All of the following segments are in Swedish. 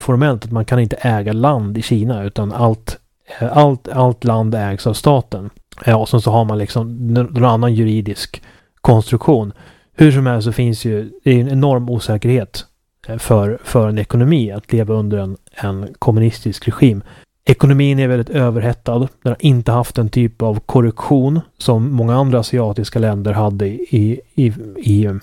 formellt att man kan inte äga land i Kina, utan allt land ägs av staten. Och sen så har man liksom någon annan juridisk konstruktion. Hur som helst så finns ju en enorm osäkerhet för en ekonomi att leva under en kommunistisk regim. Ekonomin är väldigt överhettad. Den har inte haft en typ av korrektion som många andra asiatiska länder hade i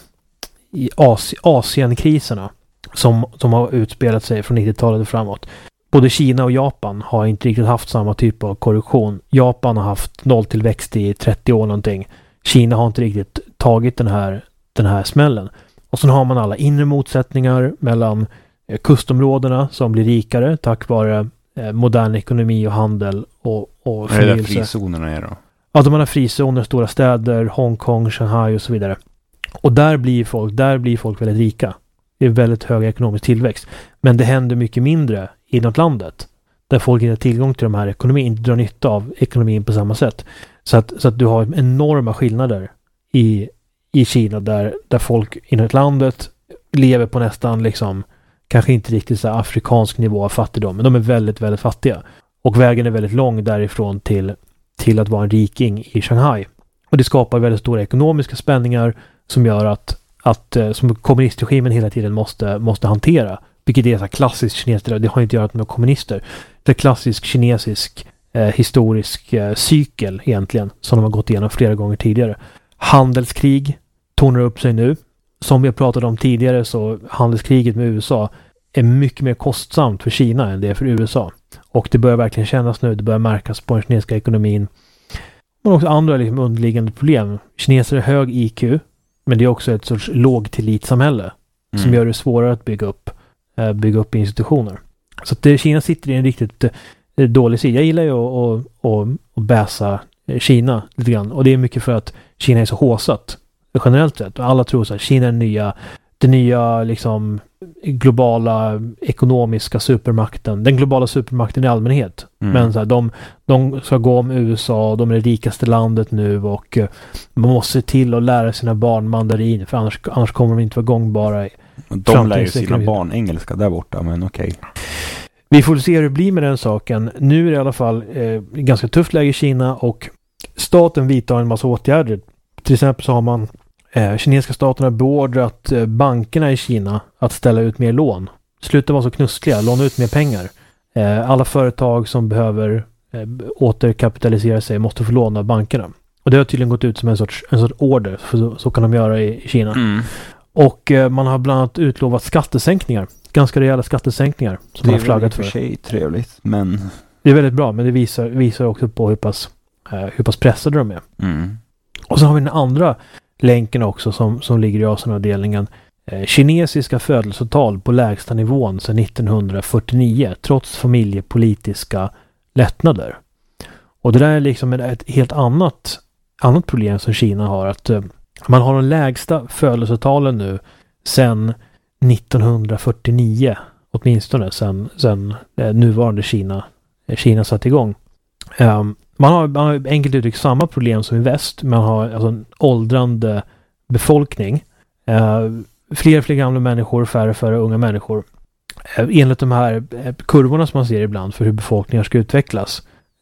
Asienkriserna som har utspelat sig från 90-talet och framåt. Både Kina och Japan har inte riktigt haft samma typ av korrektion. Japan har haft nolltillväxt i 30 år någonting. Kina har inte riktigt tagit den här smällen. Och sen har man alla inre motsättningar mellan kustområdena som blir rikare tack vare modern ekonomi och handel och förnyelse. Vad är det frizonerna är då? Ja, de har frizoner, stora städer, Hongkong, Shanghai och så vidare. Och där blir folk väldigt rika. Det är väldigt hög ekonomisk tillväxt. Men det händer mycket mindre inom landet. Där folk inte har tillgång till de här ekonomin, inte drar nytta av ekonomin på samma sätt. Så att du har enorma skillnader i Kina där folk inom landet lever på nästan liksom kanske inte riktigt så afrikansk nivå av fattigdom, men de är väldigt, väldigt fattiga. Och vägen är väldigt lång därifrån till att vara en riking i Shanghai. Och det skapar väldigt stora ekonomiska spänningar som gör att som kommunistregimen hela tiden måste hantera. Vilket är så klassiskt kinesiskt, det har inte gjort med kommunister. Det är klassisk kinesisk historisk cykel egentligen som de har gått igenom flera gånger tidigare. Handelskrig tonar upp sig nu. Som vi har pratat om tidigare så handelskriget med USA är mycket mer kostsamt för Kina än det är för USA. Och det börjar verkligen kännas nu, det börjar märkas på den kinesiska ekonomin. Men också andra liksom underliggande problem. Kineser är hög IQ, men det är också ett sorts lågtillitssamhälle som gör det svårare att bygga upp institutioner. Så att Kina sitter i en riktigt dålig sida. Jag gillar ju att bäsa Kina lite grann. Och det är mycket för att Kina är så håsat generellt sett. Och alla tror så att Kina är den nya liksom globala ekonomiska supermakten. Den globala supermakten i allmänhet. Men så här, de ska gå om USA, de är det rikaste landet nu och man måste se till att lära sina barn mandarin för annars kommer de inte vara gångbara. De lär ju sina barn engelska där borta, men okej. Vi får se hur det blir med den saken. Nu är det i alla fall ganska tufft läge i Kina och staten vidtar en massa åtgärder. Till exempel så har man kinesiska staten har beordrat bankerna i Kina att ställa ut mer lån. Sluta vara så knuskliga, låna ut mer pengar. Alla företag som behöver återkapitalisera sig måste få låna av bankerna. Och det har tydligen gått ut som en sorts order, för så kan de göra i Kina. Och man har bland annat utlovat skattesänkningar. Ganska rejäla skattesänkningar som man har flaggat för. Det är i och för sig trevligt, men... Det är väldigt bra, men det visar också på hur pass pressade de är. Och så har vi den andra länken också som ligger i Asienavdelningen. Kinesiska födelsetal på lägsta nivån sedan 1949 trots familjepolitiska lättnader. Och det där är liksom ett helt annat problem som Kina har, att man har de lägsta födelsetalen nu sedan 1949, åtminstone sedan nuvarande Kina satt igång. Man har enkelt uttryckt samma problem som i väst. Man har alltså en åldrande befolkning. Fler gamla människor, färre unga människor. Enligt de här kurvorna som man ser ibland för hur befolkningar ska utvecklas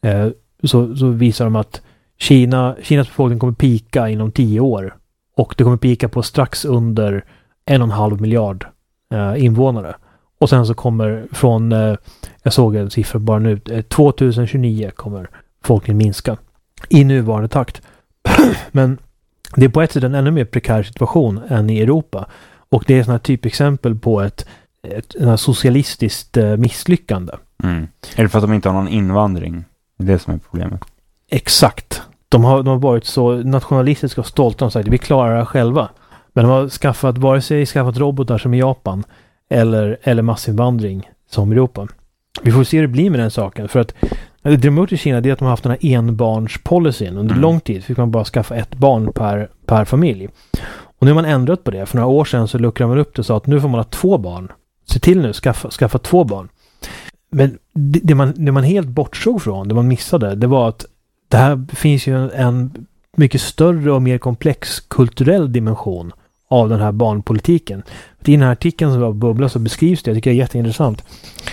så visar de att Kinas befolkning kommer pika inom 10 år. Och det kommer pika på strax under 1,5 miljard invånare. Och sen så kommer jag såg en siffra bara nu, 2029 kommer befolkningen minska i nuvarande takt. Men det är på ett sätt en ännu mer prekär situation än i Europa. Och det är sådana typexempel på ett socialistiskt misslyckande. Är det för att de inte har någon invandring? Det är det som är problemet. Exakt. De har varit så nationalistiska och stolta och sagt att vi klarar det själva. Men de har vare sig skaffat robotar som i Japan eller massinvandring som i Europa. Vi får se hur det blir med den saken. För att det de har gjort i Kina är att de har haft den här enbarnspolicyn. Under lång tid fick man bara skaffa ett barn per familj. Och nu har man ändrat på det. För några år sedan så luckrade man upp det och sa att nu får man ha 2 barn. Se till nu, skaffa 2 barn. Men det man helt bortsåg från, det man missade, det var att det här finns ju en mycket större och mer komplex kulturell dimension av den här barnpolitiken. I den här artikeln som var bubbla så beskrivs det, jag tycker det är jätteintressant.